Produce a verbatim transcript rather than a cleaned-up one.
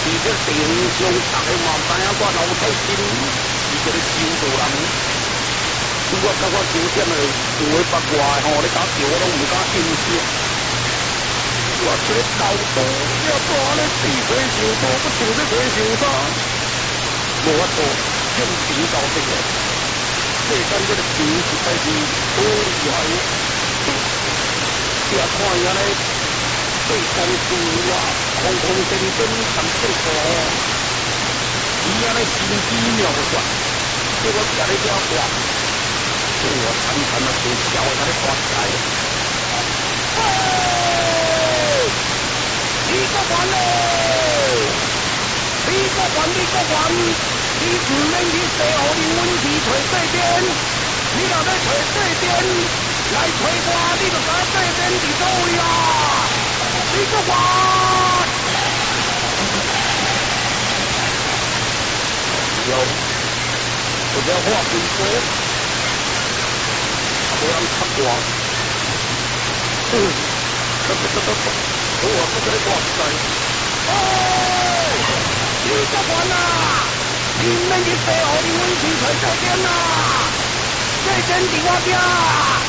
而且地方上大家嘛知影，我老太君是一个修道人。如果甲我收点的有诶八卦的吼，你敢叫我拢唔敢应声。我这个老道要大咧地皮上多，不像这皮上啥，无法度向前走的个。世间这个钱实在是好厉害，也看伊安尼对公司啊，空空真真谈对错，伊安尼心机妙算，叫我吃咧了话。我常常的被笑他的发财。哎，你个管嘞！你个管，你个管！你唔免去西湖林温去找这边，你若要找这边，来找我，你就知这边伫倒位啊！你个管！有，我要画笔说。无人插我，嗯，得得得得得，我不给你挂起来。哎，你这管啊，你免去西湖林温泉找这边啊，这边伫我家。